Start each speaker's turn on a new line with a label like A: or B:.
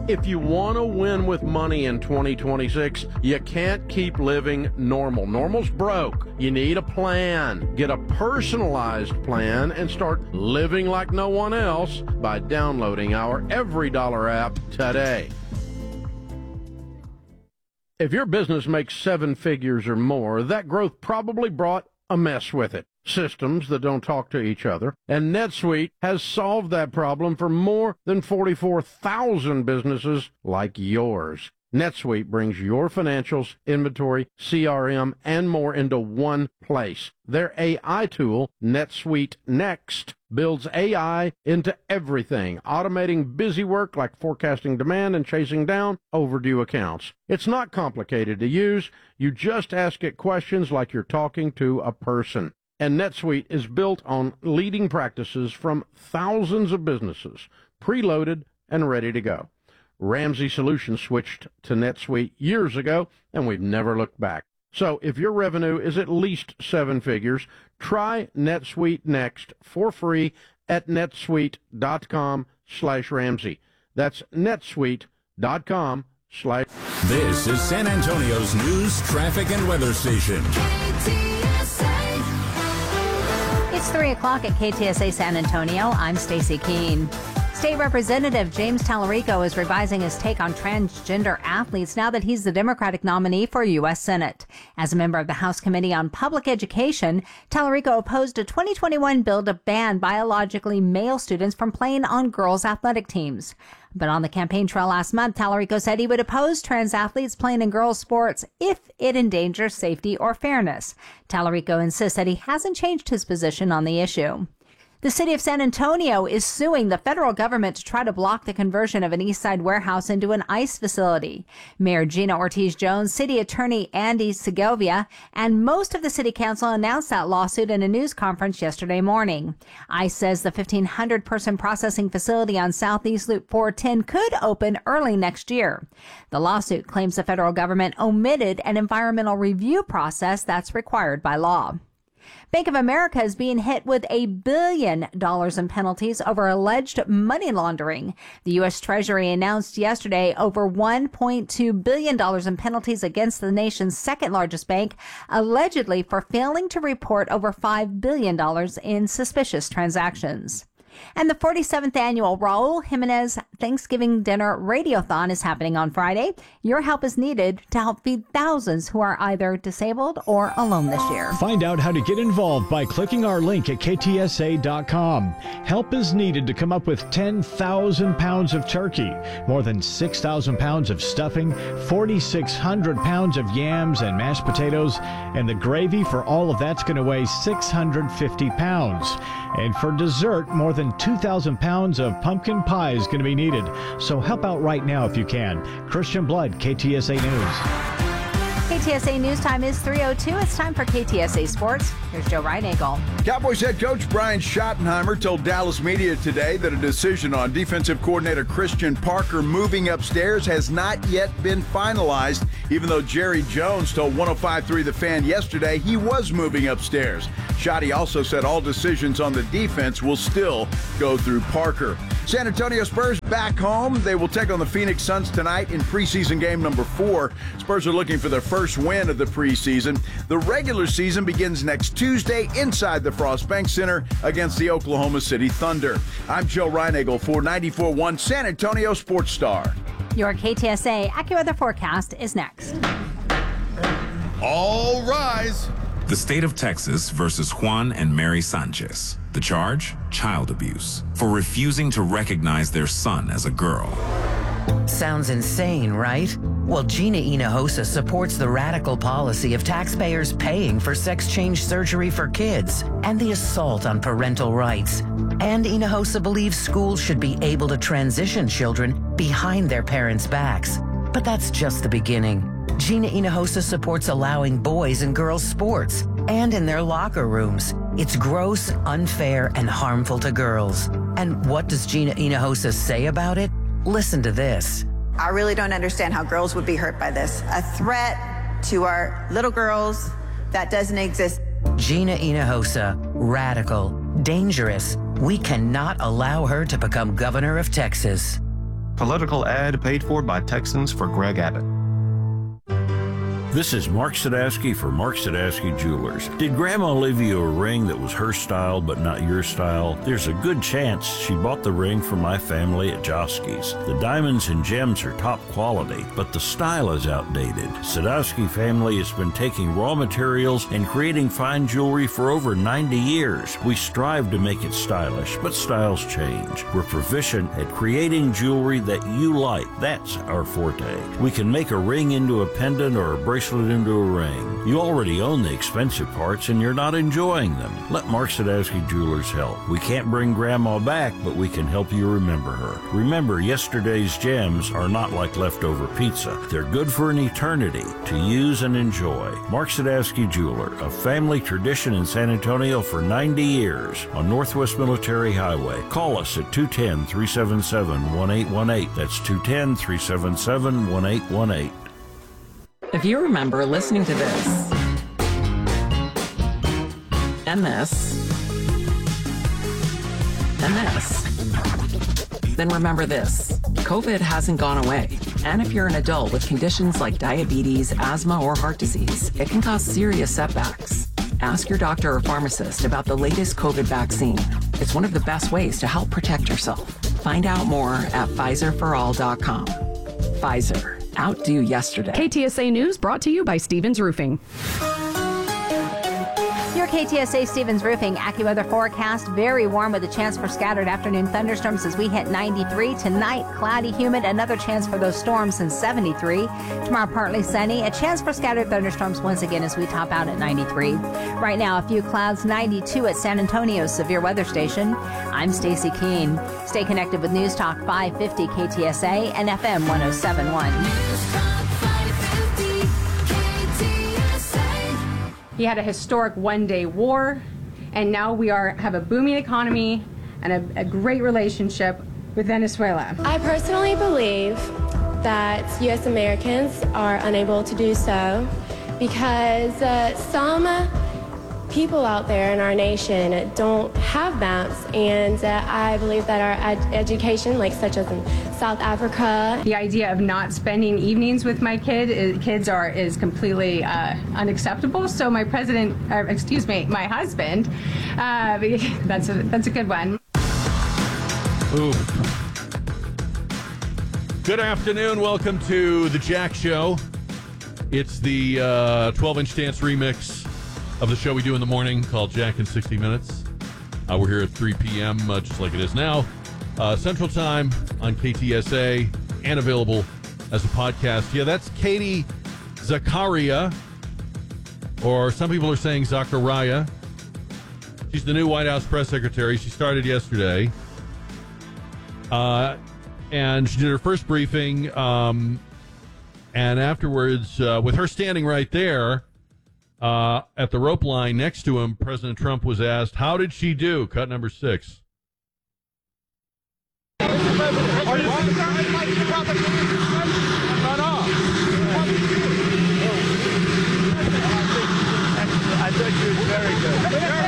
A: If you want to win with money in 2026, you can't keep living normal. Normal's broke. You need a plan. Get a personalized plan and start living like no one else by downloading our EveryDollar app today. If your business makes 7 figures or more, that growth probably brought a mess with it. Systems that don't talk to each other. And NetSuite has solved that problem for more than 44,000 businesses like yours. NetSuite brings your financials, inventory, CRM, and more into one place. Their AI tool, NetSuite Next, builds AI into everything, automating busy work like forecasting demand and chasing down overdue accounts. It's not complicated to use. You just ask it questions like you're talking to a person. And NetSuite is built on leading practices from thousands of businesses, preloaded and ready to go. Ramsey Solutions switched to NetSuite years ago, and we've never looked back. So if your revenue is at least 7 figures, try NetSuite Next for free at netsuite.com/Ramsey. That's netsuite.com/.
B: This is San Antonio's news, traffic, and weather station.
C: It's 3 o'clock at KTSA San Antonio. I'm Stacy Keene. State Representative James Tallarico is revising his take on transgender athletes now that he's the Democratic nominee for U.S. Senate. As a member of the House Committee on Public Education, Tallarico opposed a 2021 bill to ban biologically male students from playing on girls' athletic teams. But on the campaign trail last month, Tallarico said he would oppose trans athletes playing in girls' sports if it endangers safety or fairness. Tallarico insists that he hasn't changed his position on the issue. The city of San Antonio is suing the federal government to try to block the conversion of an Eastside warehouse into an ICE facility. Mayor Gina Ortiz-Jones, City Attorney Andy Segovia, and most of the city council announced that lawsuit in a news conference yesterday morning. ICE says the 1,500-person processing facility on Southeast Loop 410 could open early next year. The lawsuit claims the federal government omitted an environmental review process that's required by law. Bank of America is being hit with $1 billion in penalties over alleged money laundering. The U.S. Treasury announced yesterday over $1.2 billion in penalties against the nation's second largest bank, allegedly for failing to report over $5 billion in suspicious transactions. And the 47th annual Raul Jimenez Thanksgiving Dinner Radiothon is happening on Friday. Your help is needed to help feed thousands who are either disabled or alone this year.
D: Find out how to get involved by clicking our link at ktsa.com. Help is needed to come up with 10,000 pounds of turkey, more than 6,000 pounds of stuffing, 4,600 pounds of yams and mashed potatoes, and the gravy for all of that's going to weigh 650 pounds. And for dessert, more than 2,000 pounds of pumpkin pie is going to be needed. So help out right now if you can. Christian Blood, KTSA News.
C: KTSA News Time is 3:02. It's time for KTSA Sports. Here's Joe Reinagle.
E: Cowboys head coach Brian Schottenheimer told Dallas media today that a decision on defensive coordinator Christian Parker moving upstairs has not yet been finalized, even though Jerry Jones told 105.3 The Fan yesterday he was moving upstairs. Schotty also said all decisions on the defense will still go through Parker. San Antonio Spurs back home. They will take on the Phoenix Suns tonight in preseason game number 4. Spurs are looking for their first win of the preseason. The regular season begins next Tuesday inside the Frost Bank Center against the Oklahoma City Thunder. I'm Joe Reinagle for 94.1 San Antonio Sports Star.
C: Your KTSA AccuWeather forecast is next.
B: All rise. The state of Texas versus Juan and Mary Sanchez. The charge? Child abuse. For refusing to recognize their son as a girl.
F: Sounds insane, right? Well, Gina Hinojosa supports the radical policy of taxpayers paying for sex change surgery for kids and the assault on parental rights. And Hinojosa believes schools should be able to transition children behind their parents' backs. But that's just the beginning. Gina Hinojosa supports allowing boys and girls sports and in their locker rooms. It's gross, unfair, and harmful to girls. And what does Gina Hinojosa say about it? Listen to this.
G: I really don't understand how girls would be hurt by this. A threat to our little girls that doesn't exist.
F: Gina Hinojosa, radical, dangerous. We cannot allow her to become governor of Texas.
H: Political ad paid for by Texans for Greg Abbott.
I: This is Mark Sadowski for Mark Sadowski Jewelers. Did Grandma leave you a ring that was her style but not your style? There's a good chance she bought the ring from my family at Joski's. The diamonds and gems are top quality, but the style is outdated. Sadowski family has been taking raw materials and creating fine jewelry for over 90 years. We strive to make it stylish, but styles change. We're proficient at creating jewelry that you like. That's our forte. We can make a ring into a pendant or a bracelet into a ring. You already own the expensive parts and you're not enjoying them. Let Mark Sadowski Jewelers help. We can't bring Grandma back, but we can help you remember her. Remember, yesterday's gems are not like leftover pizza. They're good for an eternity to use and enjoy. Mark Sadowski Jeweler, a family tradition in San Antonio for 90 years on Northwest Military Highway. Call us at 210-377-1818. That's 210-377-1818.
J: If you remember listening to this, and this, and this, then remember this. COVID hasn't gone away. And if you're an adult with conditions like diabetes, asthma, or heart disease, it can cause serious setbacks. Ask your doctor or pharmacist about the latest COVID vaccine. It's one of the best ways to help protect yourself. Find out more at PfizerForAll.com. Pfizer. Outdo yesterday.
K: KTSA News brought to you by Stevens Roofing.
C: Your KTSA Stevens Roofing AccuWeather forecast, very warm with a chance for scattered afternoon thunderstorms as we hit 93. Tonight, cloudy, humid, another chance for those storms in 73. Tomorrow, partly sunny, a chance for scattered thunderstorms once again as we top out at 93. Right now, a few clouds, 92 at San Antonio's severe weather station. I'm Stacy Keene. Stay connected with News Talk 550 KTSA and FM 1071.
L: He had a historic one-day war, and now we have a booming economy and a great relationship with Venezuela.
M: I personally believe that U.S. Americans are unable to do so because some people out there in our nation don't have maps, and I believe that our education, like such as in South Africa.
L: The idea of not spending evenings with my kids is completely unacceptable. So my husband, that's a good one.
N: Ooh. Good afternoon. Welcome to the Jack Show. It's the 12-inch dance remix of the show we do in the morning called Jack in 60 Minutes. We're here at 3 p.m., just like it is now, Central Time on KTSA, and available as a podcast. Yeah, that's Katie Zakaria, or some people are saying Zachariah. She's the new White House press secretary. She started yesterday. And she did her first briefing, and afterwards, with her standing right there, at the rope line next to him, President Trump was asked, how did she do? Cut number 6.
O: I think she was very good.